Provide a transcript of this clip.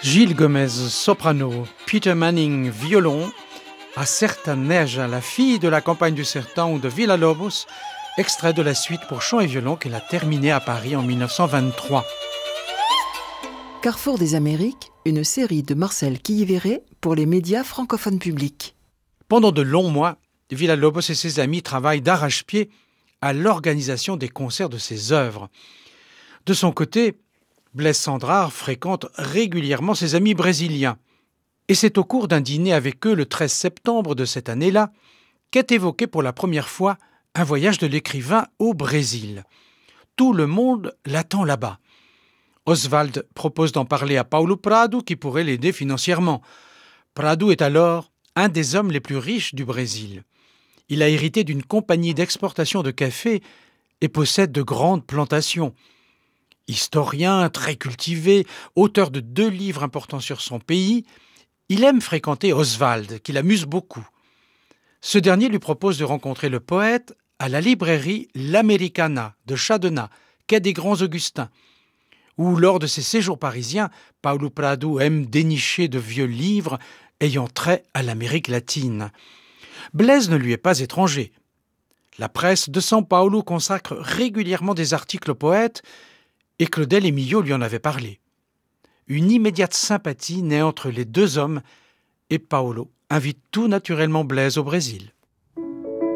Gilles Gomez, soprano, Peter Manning, violon, A Sertaneja, la fille de la campagne du Sertão de Villa-Lobos, extrait de la suite pour chant et violon qu'elle a terminée à Paris en 1923. Carrefour des Amériques, une série de Marcel Quilliveré pour les médias francophones publics. Pendant de longs mois, Villa-Lobos et ses amis travaillent d'arrache-pied à l'organisation des concerts de ses œuvres. De son côté, Blaise Cendrars fréquente régulièrement ses amis brésiliens. Et c'est au cours d'un dîner avec eux le 13 septembre de cette année-là qu'est évoqué pour la première fois un voyage de l'écrivain au Brésil. Tout le monde l'attend là-bas. Oswald propose d'en parler à Paulo Prado qui pourrait l'aider financièrement. Prado est alors un des hommes les plus riches du Brésil. Il a hérité d'une compagnie d'exportation de café et possède de grandes plantations. Historien, très cultivé, auteur de 2 livres importants sur son pays, il aime fréquenter Oswald, qui l'amuse beaucoup. Ce dernier lui propose de rencontrer le poète à la librairie L'Americana de Chadena, quai des Grands Augustins, où lors de ses séjours parisiens, Paulo Prado aime dénicher de vieux livres ayant trait à l'Amérique latine. Blaise ne lui est pas étranger. La presse de São Paulo consacre régulièrement des articles au poète et Claudel et Millot lui en avaient parlé. Une immédiate sympathie naît entre les 2 hommes et Paulo invite tout naturellement Blaise au Brésil.